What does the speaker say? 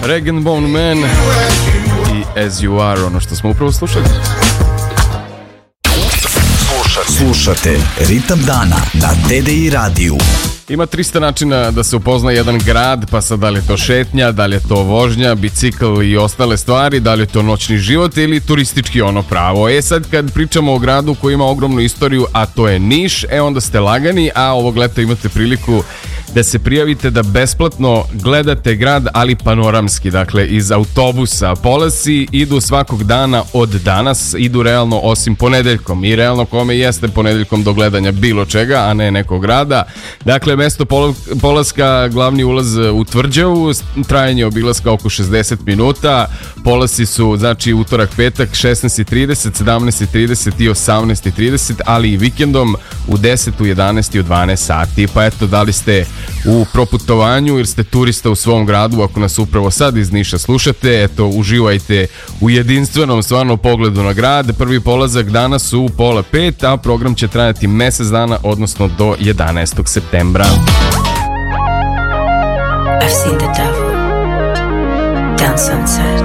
Rag and Bone Man i As You Are, ono što smo upravo slušali. Slušate Ritam dana na TDI radiju. Ima 300 načina da se upozna jedan grad, pa sad da li je to šetnja, da li je to vožnja, bicikl i ostale stvari, da li je to noćni život ili turistički ono pravo. Sad kad pričamo o gradu koji ima ogromnu istoriju, a to je Niš, onda ste lagani, a ovog leta imate priliku da se prijavite da besplatno gledate grad, ali panoramski, dakle iz autobusa. Polasi idu svakog dana od danas, idu realno osim ponedeljkom i realno kome jeste ponedeljkom do gledanja bilo čega, a ne nekog grada. Dakle, mesto polaska, glavni ulaz u Tvrđavu, trajanje obilaska oko 60 minuta, polasi su znači utorak, petak 16:30, 17:30 i 18:30, ali i vikendom u 10, u 11 i u 12 sati. Pa eto, da li ste u proputovanju jer ste turista u svom gradu, ako nas upravo sad iz Niša slušate, eto, uživajte u jedinstvenom stvarno pogledu na grad. Prvi polazak danas u 4:30, a program će trajati mesec dana, odnosno do 11. septembra. I've seen the devil down sunset.